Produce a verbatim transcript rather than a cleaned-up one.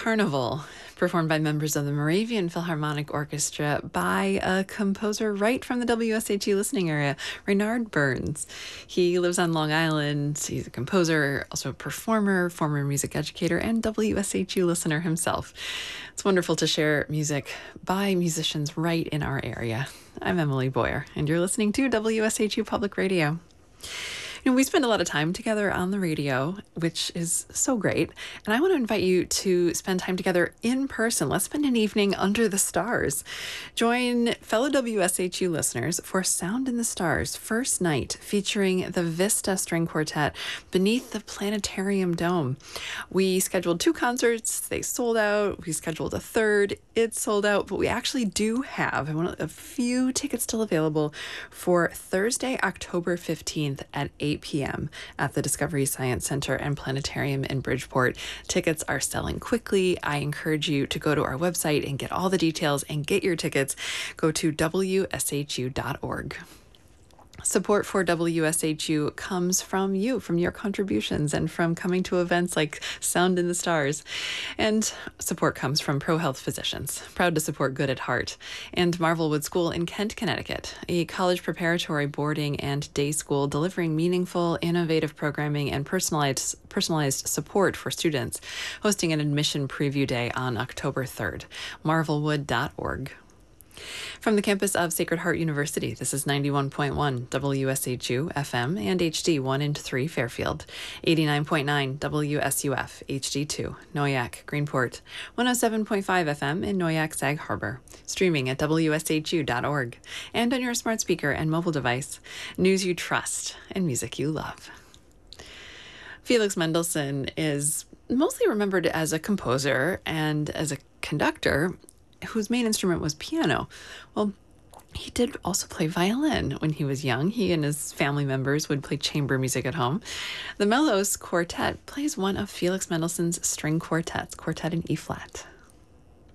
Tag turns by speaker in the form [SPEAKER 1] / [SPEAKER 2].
[SPEAKER 1] Carnival, performed by members of the Moravian Philharmonic Orchestra by a composer right from the W S H U listening area, Reynard Burns. He lives on Long Island. He's a composer, also a performer, former music educator, and W S H U listener himself. It's wonderful to share music by musicians right in our area. I'm Emily Boyer, and you're listening to W S H U Public Radio. You know, we spend a lot of time together on the radio, which is so great. And I want to invite you to spend time together in person. Let's spend an evening under the stars. Join fellow W S H U listeners for Sound in the Stars first night, featuring the Vista String Quartet beneath the Planetarium Dome. We scheduled two concerts. They sold out. We scheduled a third. It's sold out, but we actually do have a few tickets still available for Thursday, October fifteenth at eight p.m. at the Discovery Science Center and Planetarium in Bridgeport. Tickets are selling quickly. I encourage you to go to our website and get all the details and get your tickets. Go to W S H U dot org. Support for W S H U comes from you, from your contributions, and from coming to events like Sound in the Stars. And support comes from ProHealth Physicians, proud to support Good at Heart, and Marvelwood School in Kent, Connecticut, a college preparatory boarding and day school delivering meaningful, innovative programming and personalized personalized support for students, hosting an admission preview day on October third. marvelwood dot org. From the campus of Sacred Heart University, this is ninety-one point one W S H U F M and H D one and three Fairfield, eighty-nine point nine W S U F H D two Noyac, Greenport, one oh seven point five F M in Noyac, Sag Harbor, streaming at W S H U dot org, and on your smart speaker and mobile device. News you trust and music you love. Felix Mendelssohn is mostly remembered as a composer and as a conductor whose main instrument was piano. Well, he did also play violin when he was young. He and his family members would play chamber music at home. The Mellos Quartet plays one of Felix Mendelssohn's string quartets, Quartet in E-flat.